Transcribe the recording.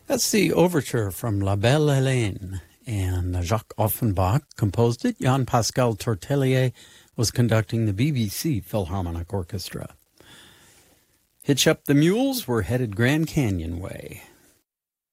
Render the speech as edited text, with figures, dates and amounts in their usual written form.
That's the overture from La Belle Hélène, and Jacques Offenbach composed it. Jean-Pascal Tortelier was conducting the BBC Philharmonic Orchestra. Hitch Up the Mules were headed Grand Canyon way.